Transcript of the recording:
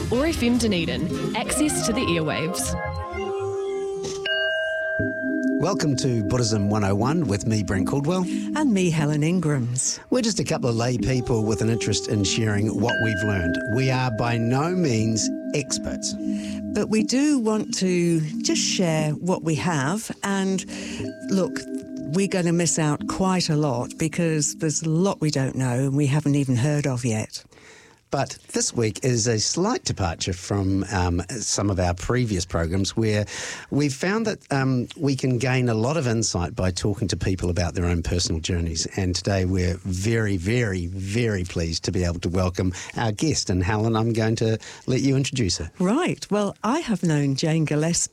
or FM Dunedin, access to the airwaves. Welcome to Buddhism 101 with me, Brent Caldwell. And me, Helen Ingrams. We're just a couple of lay people with an interest in sharing what we've learned. We are by no means experts. But we do want to just share what we have. And look, we're going to miss out quite a lot because there's a lot we don't know and we haven't even heard of yet. But this week is a slight departure from some of our previous programs where we've found that we can gain a lot of insight by talking to people about their own personal journeys. And today we're very, very, very pleased to be able to welcome our guest. And Helen, I'm going to let you introduce her. Right. Well, I have known Jane Gillespie